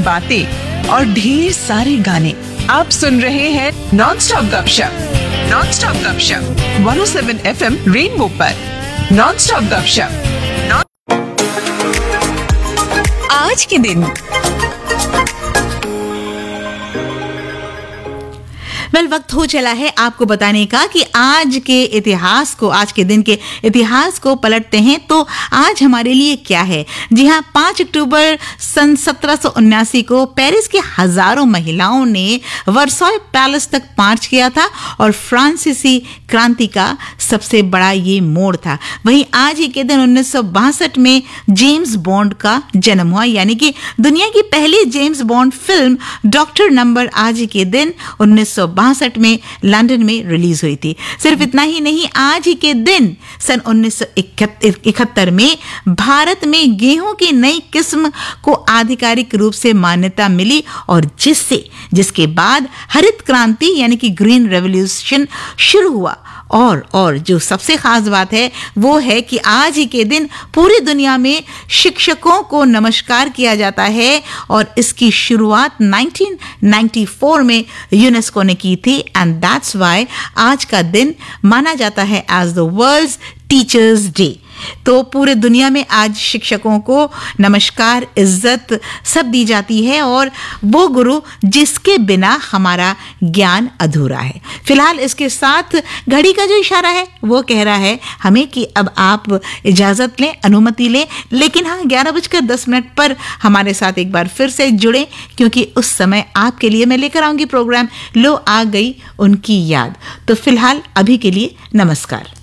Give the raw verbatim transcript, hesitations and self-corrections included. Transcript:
बातें और ढेर सारे गाने। आप सुन रहे हैं नॉन स्टॉप गपशप, नॉन स्टॉप गपशप one O seven F M rainbow पर। नॉन स्टॉप गपशप आज के दिन। वेल well, वक्त हो चला है आपको बताने का कि आज के इतिहास को, आज के दिन के इतिहास को पलटते हैं तो आज हमारे लिए क्या है। जी हाँ, पाँच अक्टूबर सन सत्रह सौ उन्यासी को पेरिस के हजारों महिलाओं ने वर्साय पैलेस तक मार्च किया था और फ्रांसीसी क्रांति का सबसे बड़ा ये मोड़ था। वहीं आज ही के दिन उन्नीस सौ बासठ में जेम्स बॉन्ड का जन्म हुआ, यानी कि दुनिया की पहली James bond film doctor number आज ही के दिन उन्नीस सौ बासठ में लंदन में रिलीज हुई थी। सिर्फ इतना ही नहीं, आज ही के दिन सन उन्नीस सौ इकहत्तर में भारत में गेहूं की नई किस्म को आधिकारिक रूप से मान्यता मिली और जिससे जिसके बाद हरित क्रांति यानी कि ग्रीन रेवोल्यूशन शुरू हुआ। और और जो सबसे खास बात है वो है कि आज ही के दिन पूरी दुनिया में शिक्षकों को नमस्कार किया जाता है और इसकी शुरुआत उन्नीस सौ चौरानवे में यूनेस्को ने की थी। एंड दैट्स व्हाई आज का दिन माना जाता है as the world's teachers day. तो पूरे दुनिया में आज शिक्षकों को नमस्कार, इज्जत सब दी जाती है और वो गुरु जिसके बिना हमारा ज्ञान अधूरा है। फिलहाल इसके साथ घड़ी का जो इशारा है वो कह रहा है हमें कि अब आप इजाज़त लें, अनुमति लें। लेकिन हाँ, ग्यारह बजकर दस मिनट पर हमारे साथ एक बार फिर से जुड़ें, क्योंकि उस समय आपके लिए मैं लेकर आऊँगी प्रोग्राम लो आ गई उनकी याद। तो फिलहाल अभी के लिए नमस्कार।